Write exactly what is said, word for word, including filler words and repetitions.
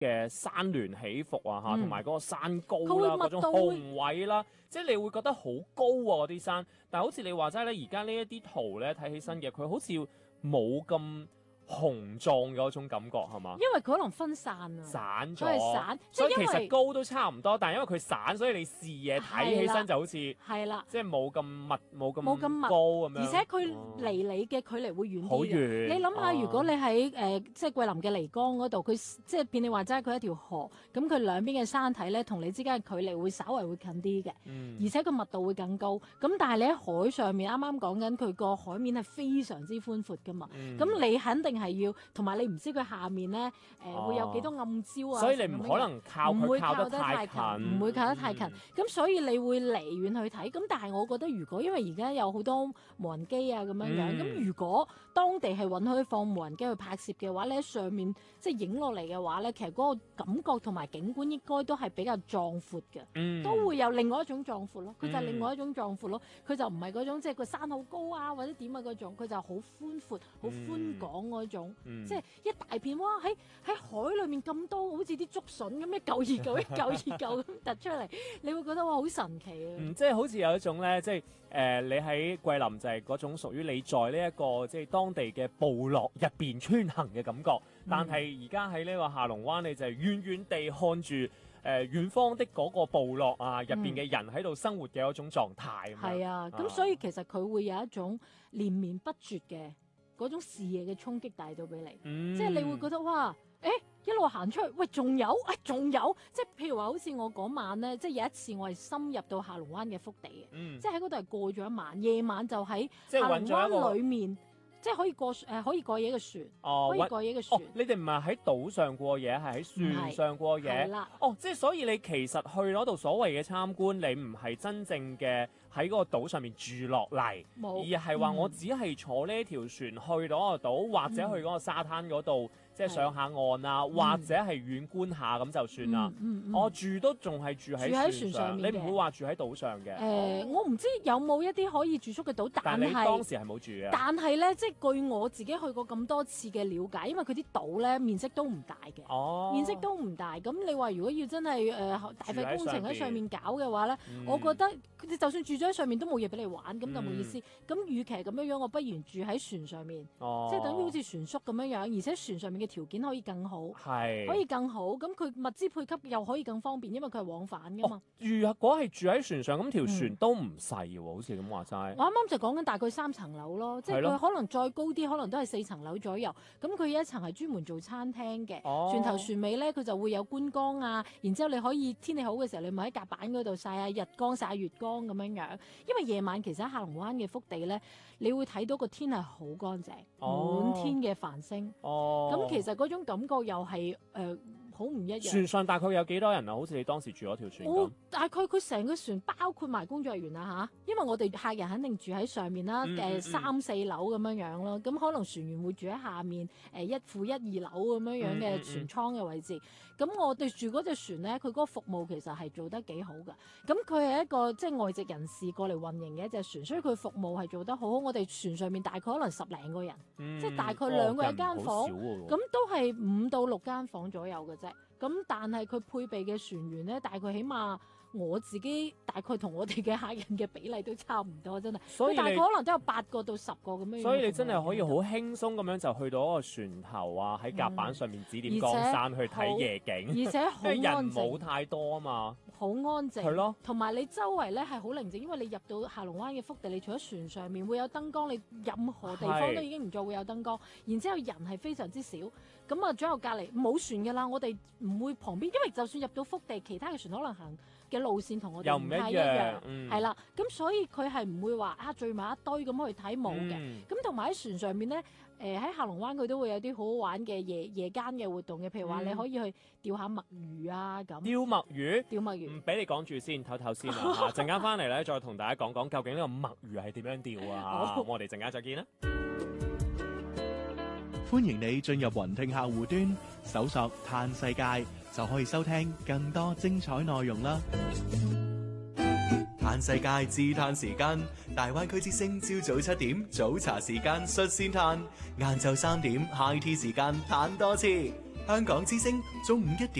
嘅山巒起伏啊嚇，同埋嗰個山高佢會啦，嗰種密到雄偉啦，即係你會覺得好高喎嗰啲山。但係好似你話齋咧，而家呢一啲圖咧睇起身嘅，佢好似冇咁雄壯嘅嗰種感覺係嘛？ 因為佢可能分散啊， 散佢係咗， 散，即所以其係因為實高都差唔多，但係因為佢散，所以你視野睇起身就好似係啦。 即係冇咁密，冇咁冇咁密高咁樣。 而且佢哦離你嘅距離會遠好啲嘅。 遠你諗下， 哦如果你喺誒、呃、即係桂林嘅灕江嗰度，佢即係變你話齋，佢一條河，咁佢兩邊嘅山體咧，同你之間嘅距離會稍為會近啲嘅， 嗯而且個密度會更高。咁但係你喺海上面，啱啱講緊佢個海面係非常之寬闊噶嘛， 嗯咁、你肯定係要，同埋你唔知佢下面咧誒、呃哦會有幾多暗礁啊， 所以你唔可能靠唔會佢靠靠得太得太近， 近，唔會靠得太近。 嗯咁、所以你會離遠去睇。咁但係我覺得，如果因為而家有好多無人機啊咁樣樣，咁、 嗯如果當地係允許放無人機去拍攝嘅話，你喺上面即係影落嚟嘅話咧，其實嗰個感覺同埋景觀應該都係比較壯闊嘅。 嗯都會有另外一種壯闊咯，佢就係嗯另外一種壯闊咯，佢就唔係嗰種即係個山好高啊或者點啊嗰種，佢就好寬闊、好寬廣嗰種， 嗯即係一大片哇喺喺海裏面咁多，好似啲竹筍咁一嚿二嚿一嚿二嚿咁突出嚟，你會覺得哇好神奇啊！ 嗯，即係好似有一種咧，即係誒、呃，你喺桂林就係嗰種屬於你在呢、這、一個即係當地嘅部落入邊穿行嘅感覺，但係而家喺呢個下龍灣，你就係遠遠地看住誒、呃、遠方的嗰個部落啊，入邊嘅人喺度生活嘅一種狀態。 係啊，咁所以其實佢會有一種連綿不絕嘅嗰種視野嘅衝擊帶到俾你， 嗯、 即係你會覺得哇！誒一路行出去，喂，仲有，誒仲有，即係譬如話，好似我嗰晚咧，即係有一次我係深入到下龍灣嘅腹地嘅， 嗯、 即係喺嗰度係過咗一晚，夜晚就喺即係下龍揾咗一個灣裡面，即係可以過誒、呃、可以過夜嘅船， 哦， 可以過夜嘅船哦，，你哋唔係喺島上過夜，係喺船上過夜。 係啦， 哦，即係所以你其實去嗰度所謂嘅參觀，你唔係真正嘅喺嗰個島上面住落嚟， 冇而係話我只係坐呢條船去到嗰個島，或者去嗰個沙灘嗰度。即係上下岸啊，或者係遠觀下咁就算啦。 嗯嗯嗯、 我住都仲係住喺住喺船上上， 面你唔會話住喺島上嘅。 誒、呃，我唔知有冇一啲可以住宿嘅島，但但係你當係時係冇住嘅。 但係咧，即係據我自己去過咁多次嘅了解，因為佢啲島咧面積都唔大嘅， 哦， 面積都唔大。咁你話如果要真係誒、呃、大費工程喺上面搞嘅話咧， 嗯、 我覺得佢哋就算住咗喺上面都冇嘢俾你玩，咁就冇意思。咁、 嗯、 與其咁樣樣，我不如住喺船上面， 哦、 即係等於好似船宿咁樣樣，而且船上面嘅條件可以更好， 係可以更好。咁佢物資配給又可以更方便，因為佢係往返噶嘛。 哦、住如果係住喺船上，咁條船都唔細喎，好似咁話齋。 我啱啱就講緊大概三層樓咯，即係佢可能再高啲，可能都係四層樓左右。咁佢一層係專門做餐廳嘅， 哦、 船頭船尾咧佢就會有觀光啊。然之後你可以天氣好嘅時候，你咪喺甲板嗰度曬下日光、曬月光咁樣樣。因為夜晚其實喺下龍灣嘅腹地咧，你會睇到個天係好乾淨， 哦、 滿天嘅繁星。 哦， 咁其實嗰種感覺又係誒好唔一樣。 船上大概有幾多人啊？好似你當時住嗰條船咁。 我大概佢成個船包括埋工作人員啊嚇，因為我哋客人肯定住喺上面啦，誒、 嗯嗯、 三四樓咁樣樣咯，咁可能船員會住喺下面誒一負一二樓咁樣樣嘅船艙嘅位置。咁、嗯嗯、我哋住嗰隻船咧，佢嗰個服務其實係做得幾好噶。咁佢係一個即係外籍人士過嚟運營嘅一隻船，所以佢服務係做得好好。我哋船上面大概可能十零個人， 嗯、 即係大概兩個一間房，咁、 哦、 都係五到六間房左右嘅啫。咁但係佢配備嘅船員咧，大概起碼我自己大概同我哋嘅客人嘅比例都差唔多，真係。 所以大概可能都有八個到十個咁樣。 所以你真係可以好輕鬆咁樣就去到嗰個船頭啊，喺甲板上面指點江山去睇夜景， 而且好安靜， 人冇太多啊嘛， 好安靜。 係咯， 同埋你周圍咧係好寧靜，因為你入到下龍灣嘅腹地，你除咗船上面會有燈光，你任何地方都已經唔再會有燈光。然之後人係非常之少，咁啊左右隔離冇船㗎啦，我哋唔會旁邊，因為就算入到腹地，其他嘅船可能行嘅路線同我哋唔太一樣，係啦，咁、嗯、所以佢係唔會話啊聚埋一堆咁去睇冇嘅，咁同埋喺船上面咧，誒、呃、喺下龍灣佢都會有啲好好玩嘅夜夜間嘅活動嘅，譬如話你可以去釣下墨魚啊咁。釣墨魚？ 釣墨魚？唔俾你講住先，唞唞先啦嚇，陣間翻嚟咧再同大家講講究竟呢個墨魚係點樣釣啊？我哋陣間再見啦。 歡迎你進入雲聽客戶端，搜索嘆世界，就可以收聽更多精彩內容啦！嘆世界自嘆時間，大灣區之聲朝早七點早茶時間率先嘆，晏晝三點 high tea 時間嘆多次， 香港之聲中午一點